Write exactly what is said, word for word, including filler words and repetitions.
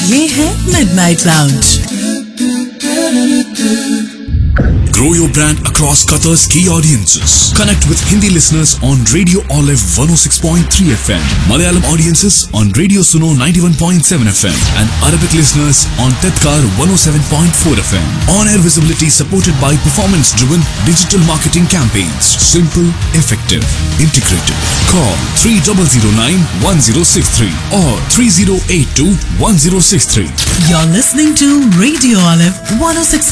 ये है Midnight Lounge. Grow your brand across Qatar's key audiences. Connect with Hindi listeners on Radio Olive one oh six point three F M, Malayalam audiences on Radio Suno ninety-one point seven F M, and Arabic listeners on Tedkar one oh seven point four F M. On-air visibility supported by performance-driven digital marketing campaigns. Simple, effective, integrated. Call three zero zero nine one zero six three or three zero eight two one zero six three. You're listening to Radio Olive one oh six